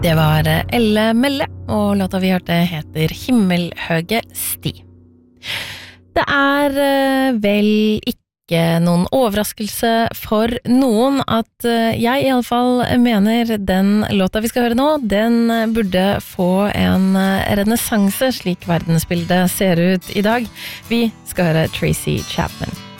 Det var Elle Melle, og låta vi hørte heter Himmelhøge sti. Det vel ikke noen overraskelse for noen at jeg i alle fall mener den låta vi skal høre nå, den burde få en renessanse slik verdensbildet ser ut i dag. Vi skal høre Tracy Chapman.